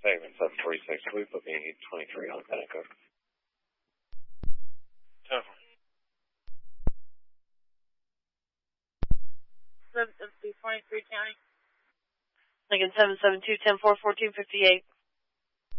Segment 746, we put me 23 on that code. 773 County. Lincoln 772-10-4, 1458.